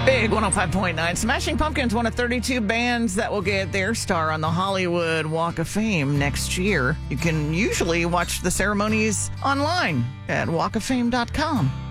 Big 105.9. Smashing Pumpkins, one of 32 bands that will get their star on the Hollywood Walk of Fame next year. You can usually watch the ceremonies online at walkoffame.com.